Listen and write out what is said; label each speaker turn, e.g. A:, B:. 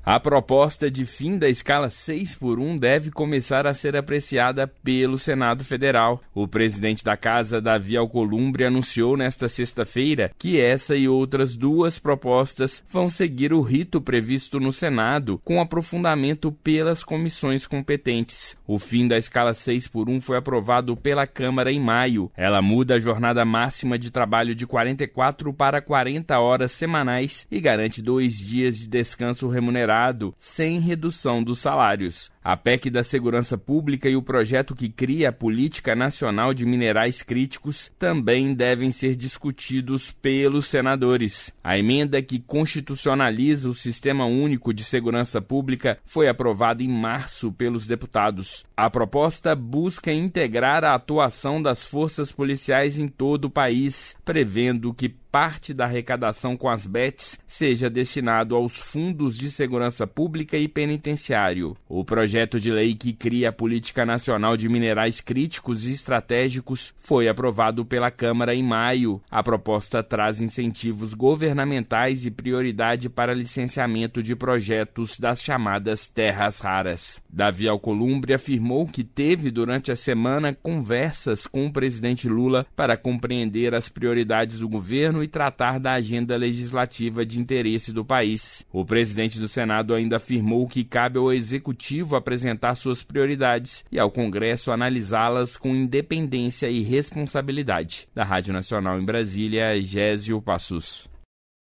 A: A proposta de fim da escala 6x1 deve começar a ser apreciada pelo Senado Federal. O presidente da Casa, Davi Alcolumbre, anunciou nesta sexta-feira que essa e outras duas propostas vão seguir o rito previsto no Senado, com aprofundamento pelas comissões competentes. O fim da escala 6x1 foi aprovado pela Câmara em maio. Ela muda a jornada máxima de trabalho de 44 para 40 horas semanais e garante 2 dias de descanso remunerado, sem redução dos salários. A PEC da Segurança Pública e o projeto que cria a Política Nacional de Minerais Críticos também devem ser discutidos pelos senadores. A emenda que constitucionaliza o Sistema Único de Segurança Pública foi aprovada em março pelos deputados. A proposta busca integrar a atuação das forças policiais em todo o país, prevendo que parte da arrecadação com as BETs seja destinado aos fundos de segurança pública e penitenciário. O projeto de lei que cria a Política Nacional de Minerais Críticos e Estratégicos foi aprovado pela Câmara em maio. A proposta traz incentivos governamentais e prioridade para licenciamento de projetos das chamadas terras raras. Davi Alcolumbre afirmou que teve durante a semana conversas com o presidente Lula para compreender as prioridades do governo e tratar da agenda legislativa de interesse do país. O presidente do Senado ainda afirmou que cabe ao Executivo apresentar suas prioridades e ao Congresso analisá-las com independência e responsabilidade. Da Rádio Nacional em Brasília, Gésio Passus.